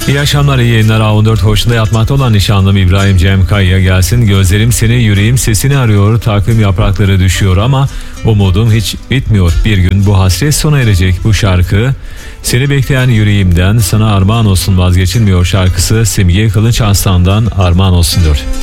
İyi akşamlar, iyi yayınlar. A14 hoşunda yatmakta olan nişanlım İbrahim Cem Kaya'ya gelsin. Gözlerim seni, yüreğim sesini arıyor. Takvim yaprakları düşüyor ama umudum hiç bitmiyor. Bir gün bu hasret sona erecek. Bu şarkı seni bekleyen yüreğimden sana armağan olsun, vazgeçilmiyor şarkısı Simge Kılıç Arslan'dan armağan olsun diyor.